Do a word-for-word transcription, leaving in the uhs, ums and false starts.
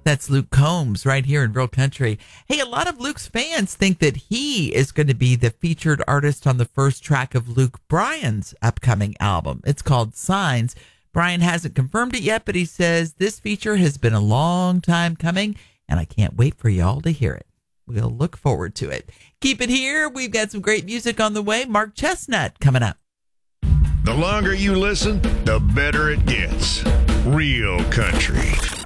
That's Luke Combs right here in Real Country. Hey, a lot of Luke's fans think that he is going to be the featured artist on the first track of Luke Bryan's upcoming album. It's called Signs. Bryan hasn't confirmed it yet, but he says this feature has been a long time coming, and I can't wait for y'all to hear it. We'll look forward to it. Keep it here. We've got some great music on the way. Mark Chestnut coming up. The longer you listen, the better it gets. Real Country.